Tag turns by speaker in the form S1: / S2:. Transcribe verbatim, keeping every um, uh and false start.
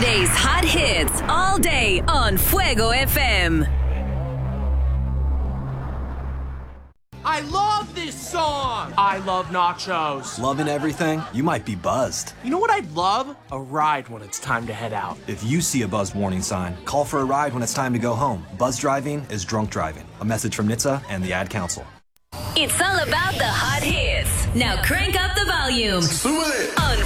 S1: Today's hot hits all day on Fuego F M.
S2: I love this song! I love nachos.
S3: Loving everything? You might be buzzed.
S2: You know what I'd love? A ride when it's time to head out.
S3: If you see a buzz warning sign, call for a ride when it's time to go home. Buzz driving is drunk driving. A message from N H T S A and the Ad Council.
S1: It's all about the hot hits. Now crank up the volume on